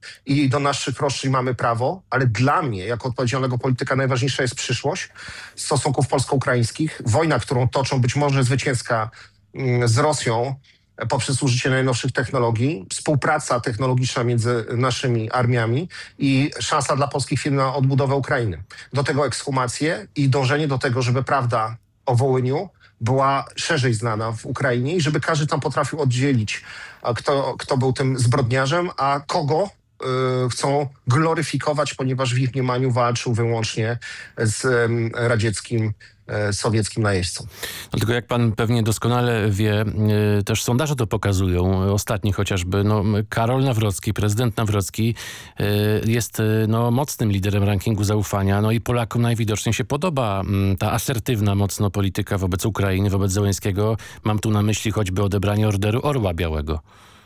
i do naszych roszczeń mamy prawo, ale dla mnie, jako odpowiedzialnego polityka, najważniejsza jest przyszłość stosunków polsko-ukraińskich. Wojna, którą toczą, być może zwycięska z Rosją poprzez użycie najnowszych technologii, współpraca technologiczna między naszymi armiami i szansa dla polskich firm na odbudowę Ukrainy. Do tego ekshumacje i dążenie do tego, żeby prawda o Wołyniu była szerzej znana w Ukrainie i żeby każdy tam potrafił oddzielić, kto był tym zbrodniarzem, a kogo chcą gloryfikować, ponieważ w ich mniemaniu walczył wyłącznie z radzieckim, sowieckim najeźdźcą. No, tylko jak pan pewnie doskonale wie, też sondaże to pokazują, ostatni chociażby, Karol Nawrocki, prezydent Nawrocki jest mocnym liderem rankingu zaufania, i Polakom najwidoczniej się podoba ta asertywna mocno polityka wobec Ukrainy, wobec Zełenskiego. Mam tu na myśli choćby odebranie orderu Orła Białego.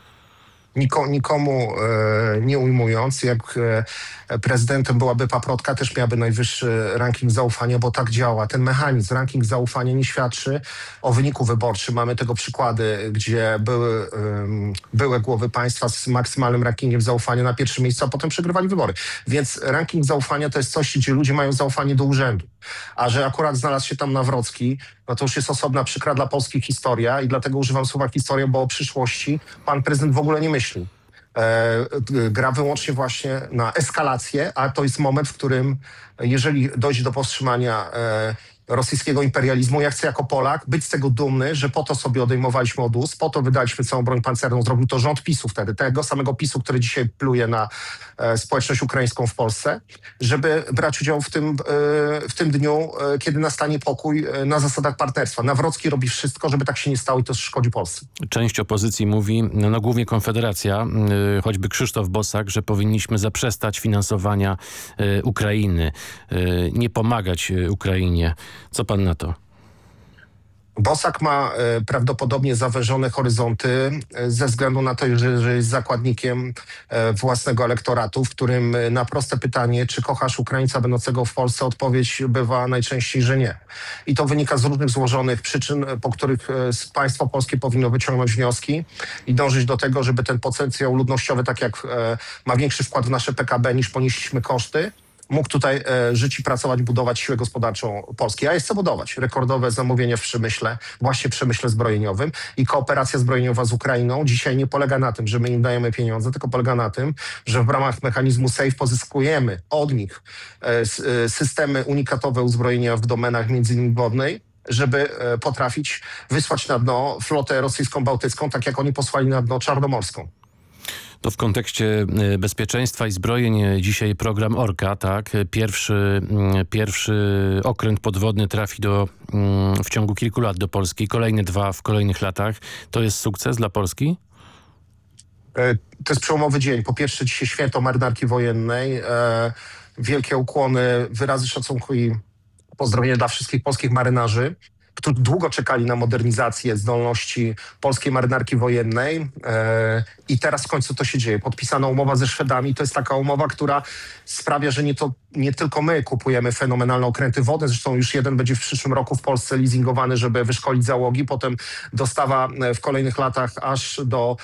Nikomu nie ujmując, jak prezydentem byłaby paprotka, też miałaby najwyższy ranking zaufania, bo tak działa. Ten mechanizm, ranking zaufania nie świadczy o wyniku wyborczym. Mamy tego przykłady, gdzie były głowy państwa z maksymalnym rankingiem zaufania na pierwszym miejscu, a potem przegrywali wybory. Więc ranking zaufania to jest coś, gdzie ludzie mają zaufanie do urzędu. A że akurat znalazł się tam Nawrocki, to już jest osobna, przykra dla Polski historia i dlatego używam słowa historia, bo o przyszłości pan prezydent w ogóle nie myśli. Gra wyłącznie właśnie na eskalację, a to jest moment, w którym jeżeli dojdzie do powstrzymania rosyjskiego imperializmu, ja chcę jako Polak być z tego dumny, że po to sobie odejmowaliśmy od ust, po to wydaliśmy całą broń pancerną, zrobił to rząd PiS-u wtedy, tego samego PiS-u, który dzisiaj pluje na społeczność ukraińską w Polsce, żeby brać udział w tym dniu, kiedy nastanie pokój na zasadach partnerstwa. Nawrocki robi wszystko, żeby tak się nie stało i to szkodzi Polsce. Część opozycji mówi, głównie Konfederacja, choćby Krzysztof Bosak, że powinniśmy zaprzestać finansowania Ukrainy, nie pomagać Ukrainie. Co pan na to? Bosak ma prawdopodobnie zawężone horyzonty ze względu na to, że jest zakładnikiem własnego elektoratu, w którym na proste pytanie, czy kochasz Ukraińca będącego w Polsce, odpowiedź bywa najczęściej, że nie. I to wynika z różnych złożonych przyczyn, po których państwo polskie powinno wyciągnąć wnioski i dążyć do tego, żeby ten potencjał ludnościowy, tak jak ma większy wkład w nasze PKB niż ponieśliśmy koszty, mógł tutaj żyć i pracować, budować siłę gospodarczą Polski. A jest co budować. Rekordowe zamówienia w przemyśle, właśnie w przemyśle zbrojeniowym i kooperacja zbrojeniowa z Ukrainą dzisiaj nie polega na tym, że my im dajemy pieniądze, tylko polega na tym, że w ramach mechanizmu SAFE pozyskujemy od nich systemy unikatowe uzbrojenia w domenach między innymi wodnej, żeby potrafić wysłać na dno flotę rosyjską bałtycką, tak jak oni posłali na dno czarnomorską. To w kontekście bezpieczeństwa i zbrojeń dzisiaj program Orka, tak? Pierwszy okręt podwodny trafi w ciągu kilku lat do Polski, kolejne dwa w kolejnych latach. To jest sukces dla Polski? To jest przełomowy dzień. Po pierwsze dzisiaj święto Marynarki Wojennej. Wielkie ukłony, wyrazy szacunku i pozdrowienia dla wszystkich polskich marynarzy, którzy długo czekali na modernizację zdolności polskiej marynarki wojennej i teraz w końcu to się dzieje. Podpisana umowa ze Szwedami to jest taka umowa, która sprawia, że nie tylko my kupujemy fenomenalne okręty wodne, zresztą już jeden będzie w przyszłym roku w Polsce leasingowany, żeby wyszkolić załogi, potem dostawa w kolejnych latach aż do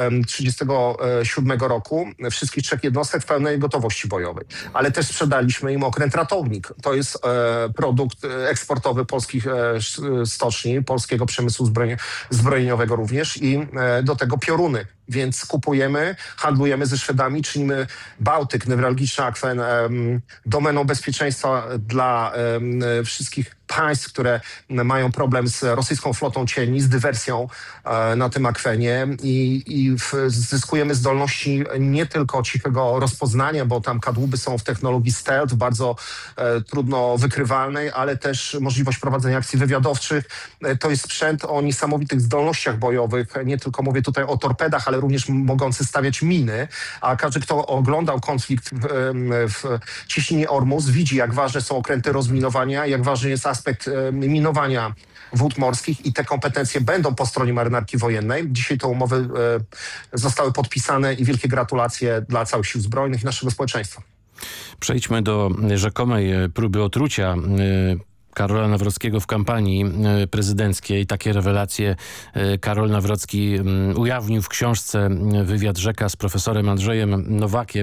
1937 roku wszystkich 3 jednostek w pełnej gotowości bojowej. Ale też sprzedaliśmy im okręt Ratownik. To jest produkt eksportowy polskich stoczni, polskiego przemysłu zbrojeniowego również i do tego pioruny. Więc kupujemy, handlujemy ze Szwedami, czynimy Bałtyk, newralgiczny akwen, domeną bezpieczeństwa dla wszystkich państw, które mają problem z rosyjską flotą cieni, z dywersją na tym akwenie i zyskujemy zdolności nie tylko cichego rozpoznania, bo tam kadłuby są w technologii stealth, bardzo trudno wykrywalnej, ale też możliwość prowadzenia akcji wywiadowczych. To jest sprzęt o niesamowitych zdolnościach bojowych. Nie tylko mówię tutaj o torpedach, ale również mogący stawiać miny. A każdy, kto oglądał konflikt w cieśninie Ormus, widzi, jak ważne są okręty rozminowania, jak ważny jest aspekt minowania wód morskich i te kompetencje będą po stronie marynarki wojennej. Dzisiaj te umowy zostały podpisane i wielkie gratulacje dla całych sił zbrojnych i naszego społeczeństwa. Przejdźmy do rzekomej próby otrucia Karola Nawrockiego w kampanii prezydenckiej. Takie rewelacje Karol Nawrocki ujawnił w książce Wywiad Rzeka z profesorem Andrzejem Nowakiem.